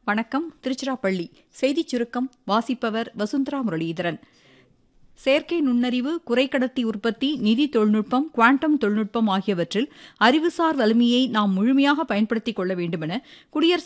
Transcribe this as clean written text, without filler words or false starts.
வணக்கம். திருச்சிராப்பள்ளி செய்திச் சுருக்கம் வாசிப்பவர் வசுந்தரா முரளிதரன். செயற்கை நுண்ணறிவு, குறைக்கடத்தி உற்பத்தி, நிதி தொழில்நுட்பம், குவாண்டம் தொழில்நுட்பம் ஆகியவற்றில் அறிவுசார் வலிமையை நாம் முழுமையாக பயன்படுத்திக் கொள்ள வேண்டுமென குடியரசு